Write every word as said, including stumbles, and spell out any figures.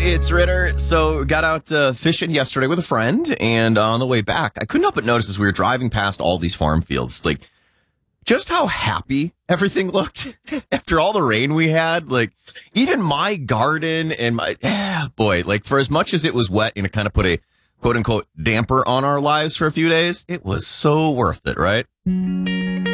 it's Ritter. So got out uh, fishing yesterday with a friend, and on the way back, I couldn't help but notice as we were driving past all these farm fields, like just how happy everything looked after all the rain we had. Like even my garden and my eh, boy, like for as much as it was wet and it kind of put a quote unquote damper on our lives for a few days, it was so worth it, right?